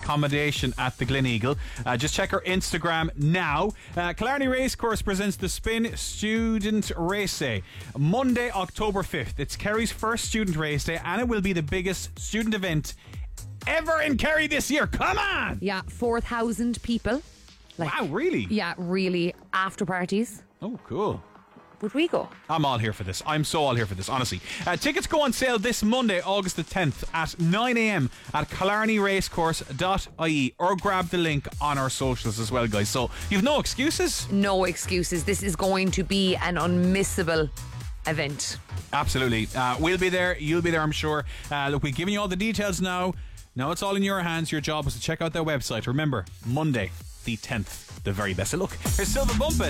accommodation at the Gleneagle. Just check our Instagram now. Killarney Racecourse presents the Spin Student Race Day, Monday, October 5th. It's Kerry's first student race day, and it will be the biggest student event ever in Kerry this year. Come on! Yeah, 4,000 people. Wow, really? Yeah, really. After parties. Oh, cool. Would we go? I'm all here for this. I'm so all here for this, honestly. Tickets go on sale this Monday, August the 10th at 9 a.m. at killarneyracecourse.ie, or grab the link on our socials as well, guys. So you've no excuses. No excuses. This is going to be an unmissable event. Absolutely. We'll be there. You'll be there, I'm sure. Look, we've given you all the details now. Now it's all in your hands. Your job is to check out their website. Remember, Monday the 10th. The very best of luck. Here's Silver Bumpin'.